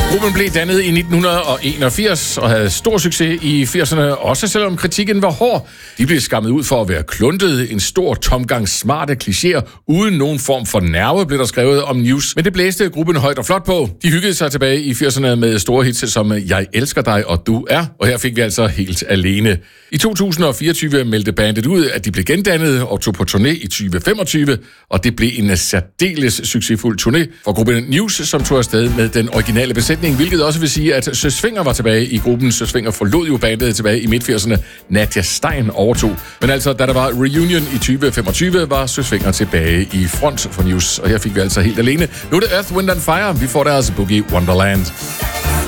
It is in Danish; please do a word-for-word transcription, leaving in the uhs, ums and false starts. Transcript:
Gruppen blev dannet i nitten enogfirs og havde stor succes i firserne, også selvom kritikken var hård. De blev skammet ud for at være kluntede, en stor tomgang smarte klichéer, uden nogen form for nerve, blev der skrevet om News. Men det blæste gruppen højt og flot på. De hyggede sig tilbage i firserne med store hits som Jeg elsker dig og Du er, og her fik vi altså Helt alene. I to tusind og fireogtyve meldte bandet ud, at de blev gendannet og tog på turné i tyve femogtyve, og det blev en særdeles succesfuld turné for gruppen News, som tog afsted med den originale besætning, hvilket også vil sige, at Søs Fenger var tilbage i gruppen. Søs Fenger forlod jo bandet tilbage i midt-firserne. Nadia Stein overtog. Men altså, da der var reunion i tyve femogtyve, var Søs Fenger tilbage i front for News, og her fik vi altså Helt alene. Nu er det Earth, Wind and Fire. Vi får deres Boogie Wonderland.